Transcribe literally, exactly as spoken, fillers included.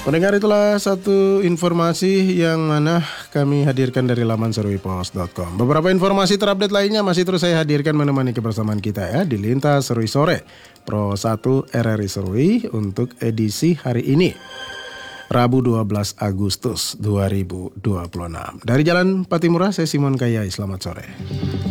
Pendengar, itulah satu informasi yang mana kami hadirkan dari laman serui pos dot com. Beberapa informasi terupdate lainnya masih terus saya hadirkan menemani kebersamaan kita ya di Lintas Serui Sore Pro satu R R I Serui untuk edisi hari ini, Rabu dua belas Agustus dua ribu dua puluh enam. Dari Jalan Patimura, saya Simon Kayai, selamat sore.